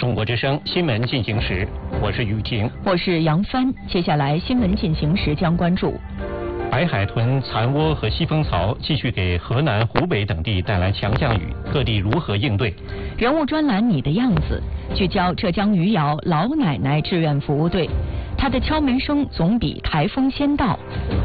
中国之声新闻进行时，我是雨晴， 我是杨帆。接下来新闻进行时将关注： 白海豚、残涡和西风槽继续给河南、湖北等地带来强降雨，各地如何应对？ 人物专栏你的样子，聚焦浙江余姚老奶奶志愿服务队，她的敲门声总比台风先到。